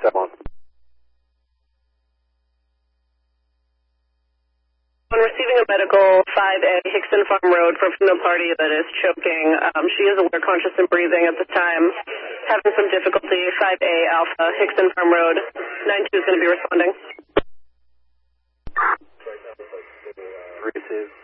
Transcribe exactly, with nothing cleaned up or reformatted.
seven one. On receiving a medical, five A Hickson Farm Road for a female party that is choking. Um, she is aware, conscious, and breathing at this time. Having some difficulty. five A Alpha, Hickson Farm Road. nine two is going to be responding. Receive.